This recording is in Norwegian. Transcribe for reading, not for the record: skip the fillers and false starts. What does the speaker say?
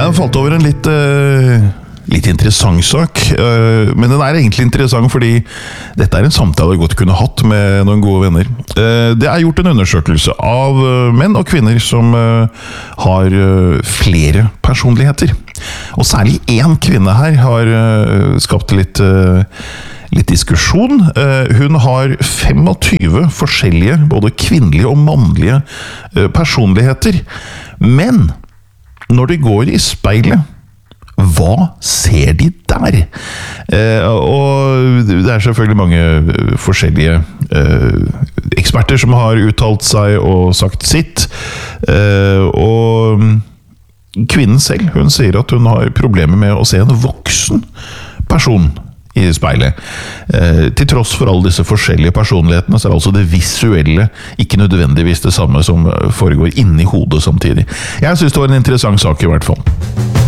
Jeg falt over en litt interessant sak, men den egentlig interessant fordi dette en samtale jeg godt kunne hatt med noen gode venner. Det gjort en undersøkelse av menn og kvinner som har flere personligheter. Og særlig en kvinne her har skapt litt diskusjon. Hun har 25 forskjellige, både kvinnelige og mannlige personligheter. Men når de går i speilet, hva ser de der? Og det selvfølgelig mange forskjellige eksperter som har uttalt seg og sagt sitt. Og kvinnen selv, hun sier at hun har problemer med å se en voksen person i speilet. Til tross for alle disse forskjellige personlighetene, så altså det visuelle ikke nødvendigvis det samme som foregår inni hodet samtidig. Jeg synes det var en interessant sak i hvert fall.